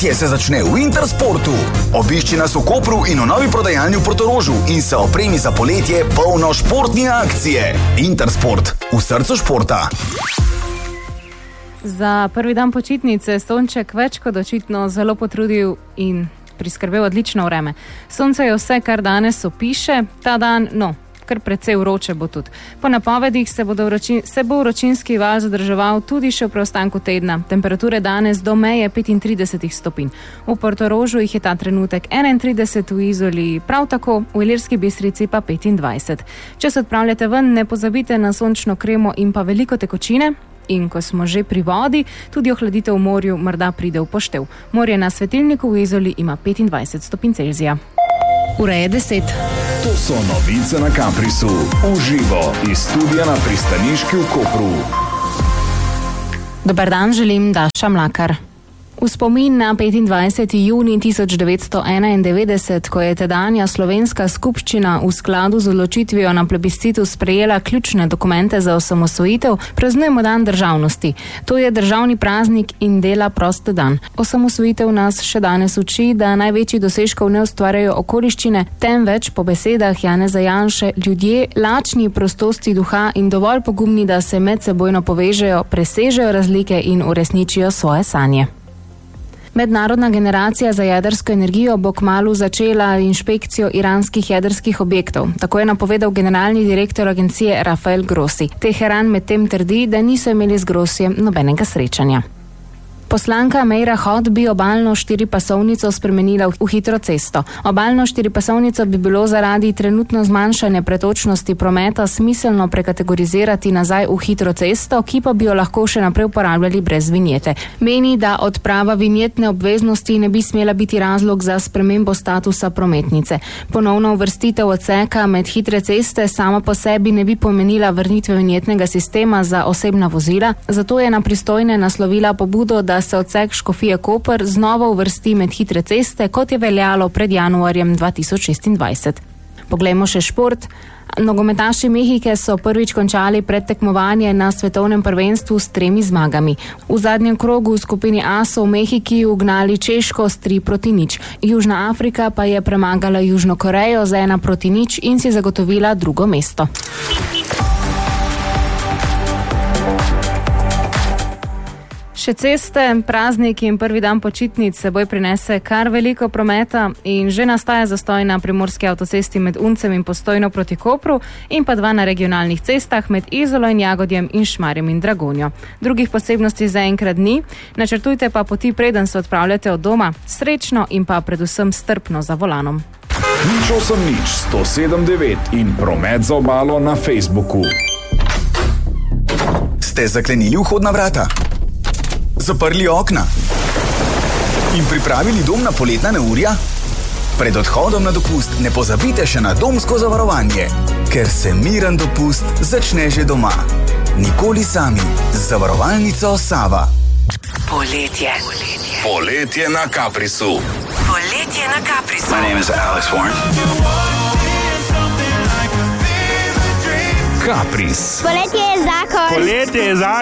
Poletje se začne v Intersportu. Obišči nas v Kopru in v novi prodajalni v Portorožu in se opremi za poletje polno športne akcije. Intersport, v srcu športa. Za prvi dan počitnice Sonček več kot očitno zelo potrudil in priskrbel odlično vreme. Sonce je vse, kar danes opiše, ta dan, kar precej vroče bo tudi. Po napovedih se bo vročinski val zadrževal tudi še v preostanku tedna. Temperature danes do meje 35 stopinj. V Portorožu jih je ta trenutek 31, v Izoli prav tako, v Ilirski Bistrici pa 25. Če se odpravljate ven, ne pozabite na sončno kremo in pa veliko tekočine. In ko smo že pri vodi, tudi ohladitev v morju morda pride v poštev. Morje na svetilniku v Izoli ima 25 stopinj Celzija. Ura je 10. To so novice na Caprisu. Uživo iz studia na pristaniški v Kopru. Dober dan, želim Daša Mlakar. V spomin na 25. junij 1991, ko je tedanja slovenska skupščina v skladu z odločitvijo na plebiscitu sprejela ključne dokumente za osamosvojitev, praznujemo dan državnosti. To je državni praznik in dela prost dan. Osamosvojitev nas še danes uči, da največji dosežkov ne ustvarjajo okoliščine, temveč po besedah Janeza Janše ljudje lačni prostosti duha in dovolj pogumni, da se medsebojno povežejo, presežejo razlike in uresničijo svoje sanje. Mednarodna generacija za jedrsko energijo bo kmalu začela inšpekcijo iranskih jedrskih objektov. Tako je napovedal generalni direktor agencije Rafael Grossi. Teheran medtem trdi, da niso imeli z Grossijem nobenega srečanja. Poslanka Meira Hot bi obalno štiripasovnico spremenila v hitro cesto. Obalno štiripasovnico bi bilo zaradi trenutno zmanjšanja pretočnosti prometa smiselno prekategorizirati nazaj v hitro cesto, ki pa bi jo lahko še naprej uporabljali brez vinjete. Meni, da odprava vinjetne obveznosti ne bi smela biti razlog za spremembo statusa prometnice. Ponovno uvrstitev odseka med hitre ceste sama po sebi ne bi pomenila vrnitve vinjetnega sistema za osebna vozila, zato je na pristojne naslovila pobudo, da se odsek Škofije Koper znova uvrsti med hitre ceste, kot je veljalo pred januarjem 2026. Poglejmo še šport. Nogometaši Mehike so prvič končali predtekmovanje na svetovnem prvenstvu s 3 zmagami. V zadnjem krogu v skupini A so v Mehiki ugnali Češko s 3-0. Južna Afrika pa je premagala Južno Korejo z 1-0 in si zagotovila drugo mesto. Še ceste, prazniki in prvi dan počitnic seboj prinese kar veliko prometa in že nastaja zastoj na primorski avtocesti med Uncem in Postojno proti Kopru in pa 2 na regionalnih cestah med Izolo in Jagodjem in Šmarjem in Dragonjo. Drugih posebnosti zaenkrat ni, načrtujte pa poti, preden se odpravljate od doma, srečno in pa predvsem strpno za volanom. 08-107-9 in promet za obalo na Facebooku. Ste zaklenili vhodna vrata? Zaprli okna in pripravili dom na poletna neurja? Pred odhodom na dopust ne pozabite še na domsko zavarovanje, ker se miren dopust začne že doma. Nikoli sami z zavarovalnico Sava. Poletje. Poletje na Caprisu. Poletje na Caprisu. My name is Alex Warren. Capris. Poletje je zakon. Poletje je zakon.